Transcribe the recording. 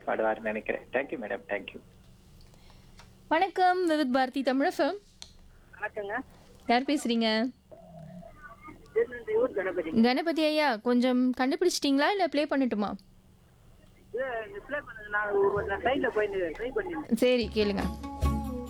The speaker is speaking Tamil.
பாடுவார்னு நினைக்கிறேன். Thank you madam, thank you. வணக்கம் விவித் பாரதி தமிழகம். வணக்கங்க. யார் பேசுறீங்க? திருநெல்வேலூர் கணபதி. கணபதி ஐயா, கொஞ்சம் கண்டுபிடிச்சிட்டிங்களா இல்லை ப்ளே பண்ணட்டுமா? இது ரிப்ளை பண்ணுங்க. நான் சைடில் போய் ட்ரை பண்ணிருந்தேன். சரி கேளுங்க.